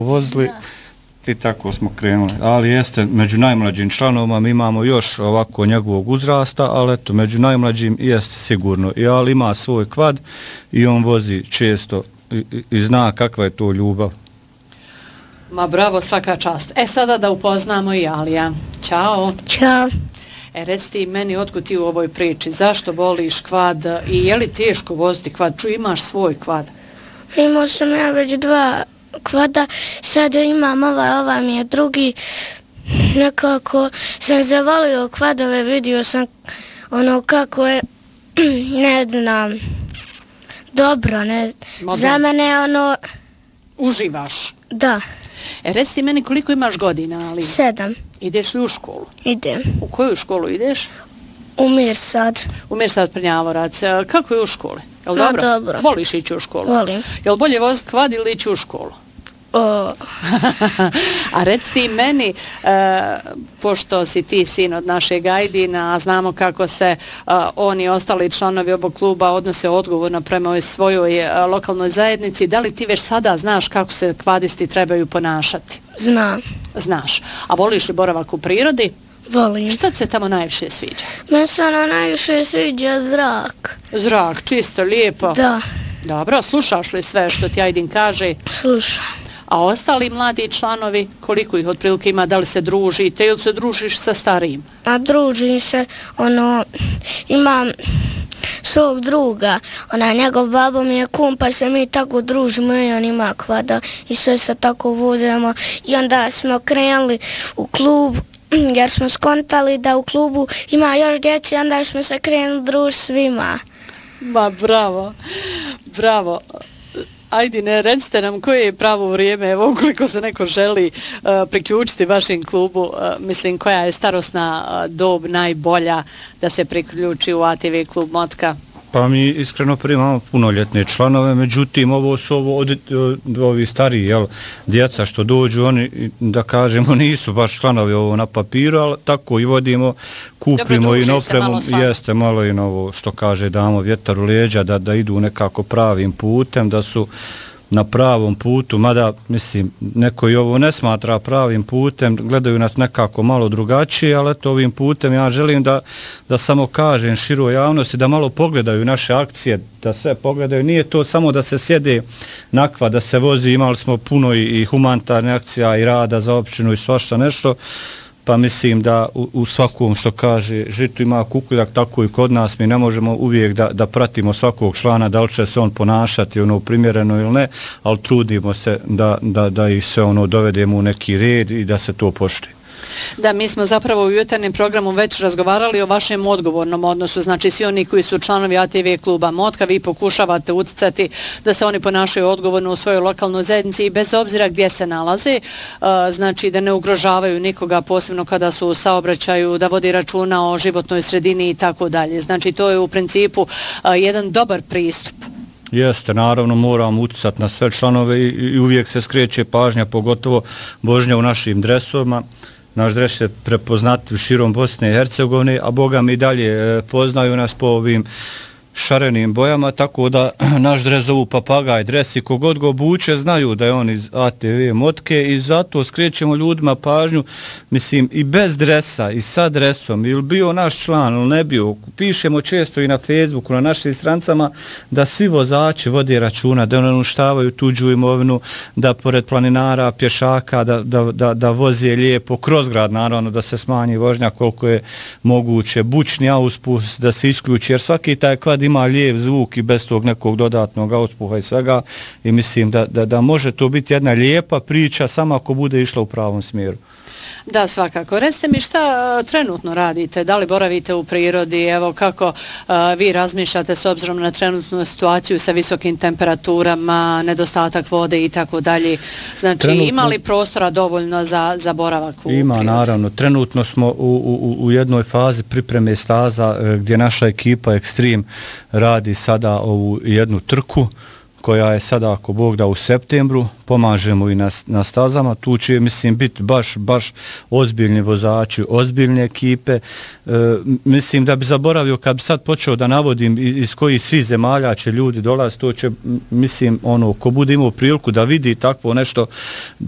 vozili i tako smo krenuli. Ali jeste, među najmlađim članovima mi imamo još ovako njegovog uzrasta, ali eto, među najmlađim jeste sigurno. Ali ima svoj kvad i on vozi često i zna kakva je to ljubav. Ma bravo, svaka čast. Sada da upoznamo i Alija. Ćao. Ćao. Reci ti meni otkud ti u ovoj priči, zašto voliš kvad i je li teško voziti kvad? Čuj, imaš svoj kvad? Imao sam ja već 2 kvada, sad imam ova mi je drugi. Nekako sam zavolio kvadove, vidio sam ono kako je, ne znam, dobro, ne, za mene ono... Uživaš? Da. Reci ti meni koliko imaš godina, Ali? 7. Ideš li u školu? Idem. U koju školu ideš? U Mirsad. U Mirsad Prnjavorac. Kako je u školi? Jel dobro? Dobro. Voliš ići u školu? Volim. Jel bolje voziti kvad ili ići u školu? A reci ti meni, pošto si ti sin od našeg Ajdina, a znamo kako se oni ostali članovi ovog kluba odnose odgovorno prema svojoj lokalnoj zajednici, da li ti već sada znaš kako se kvadisti trebaju ponašati? Znam. Znaš. A voliš li boravak u prirodi? Volim. Šta se tamo najviše sviđa? Meni se najviše sviđa zrak. Zrak, čisto, lijepo? Da. Dobro, slušaš li sve što ti Ajdin kaže? Slušam. A ostali mladi članovi, koliko ih otprilike ima, da li se družite ili se družiš sa starijim? A družim se, imam svog druga, njegov babo mi je kum, pa se mi tako družimo i on ima kvada i sve se tako vozimo i onda smo krenuli u klub jer smo skontali da u klubu ima još djeci, onda smo se krenuli družiti svima. Ma bravo, bravo. Ajdine, recite nam koje je pravo vrijeme, evo ukoliko se neko želi priključiti vašem klubu, mislim koja je starosna dob najbolja da se priključi u ATV klub Motka? Pa mi iskreno primamo punoljetne članove, međutim ovo su ovi stariji, jel, djeca što dođu, oni, da kažemo, nisu baš članovi ovo na papiru, ali tako i vodimo, kupimo i opremu, jeste malo i novo što kaže, damo vjetar u leđa, da idu nekako pravim putem, da su na pravom putu, mada mislim neko i ovo ne smatra pravim putem, gledaju nas nekako malo drugačije, ali eto ovim putem ja želim da samo kažem široj javnosti da malo pogledaju naše akcije, da sve pogledaju, nije to samo da se sjede nakva, da se vozi, imali smo puno i humanitarne akcija i rada za općinu i svašta nešto, pa mislim da u svakom što kaže žitu ima kukuljak, tako i kod nas mi ne možemo uvijek da pratimo svakog člana, da li će se on ponašati primjereno ili ne, ali trudimo se da ih sve dovedemo u neki red i da se to poštuje. Da, mi smo zapravo u jutarnjem programu već razgovarali o vašem odgovornom odnosu, znači svi oni koji su članovi ATV kluba Motka, vi pokušavate uticati da se oni ponašaju odgovorno u svojoj lokalnoj zajednici i bez obzira gdje se nalaze, znači da ne ugrožavaju nikoga, posebno kada su u saobraćaju, da vodi računa o životnoj sredini i tako dalje. Znači to je u principu jedan dobar pristup. Jeste, naravno moramo uticati na sve članove i uvijek se skreće pažnja, pogotovo vožnja u našim dresovima. Naš dres je prepoznatljiv širom Bosne i Hercegovine, a Boga mi dalje poznaju nas po ovim šarenim bojama, tako da naš dres zovu papagaj dres i kogod ga obuče znaju da je on iz ATV Motke i zato skrećemo ljudima pažnju, mislim i bez dresa i sa dresom, ili bio naš član ili ne bio, pišemo često i na Facebooku, na našim strancama da svi vozači vode računa, da ne uništavaju tuđu imovinu, da pored planinara, pješaka, da voze lijepo kroz grad, naravno da se smanji vožnja koliko je moguće, bučni auspust da se isključi, jer svaki taj kvad ima lijep zvuk i bez tog nekog dodatnog auspuha i svega i mislim da može to biti jedna lijepa priča samo ako bude išla u pravom smjeru. Da, svakako. Recite mi šta trenutno radite, da li boravite u prirodi, evo kako vi razmišljate s obzirom na trenutnu situaciju sa visokim temperaturama, nedostatak vode i tako dalje. Znači ima li prostora dovoljno za boravak u prirodi? Ima, naravno. Trenutno smo u jednoj fazi pripreme staza gdje naša ekipa Extreme radi sada ovu jednu trku koja je sada, ako Bog da, u septembru, pomažemo i na stazama, tu će, mislim, biti baš ozbiljni vozači, ozbiljne ekipe. Mislim da bi zaboravio, kad bi sad počeo da navodim iz kojih svi zemalja će ljudi dolaziti, to će, mislim, ko bude imao priliku da vidi takvo nešto,